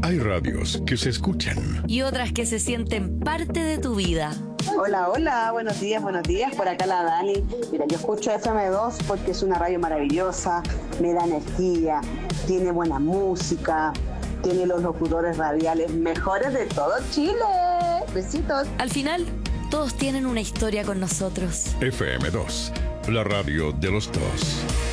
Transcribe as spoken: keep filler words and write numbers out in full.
Hay radios que se escuchan y otras que se sienten parte de tu vida. Hola, hola, buenos días, buenos días, por acá la Dani. Mira, yo escucho F M dos porque es una radio maravillosa, me da energía, tiene buena música, tiene los locutores radiales mejores de todo Chile. Besitos. Al final, todos tienen una historia con nosotros. F M dos, la radio de los dos.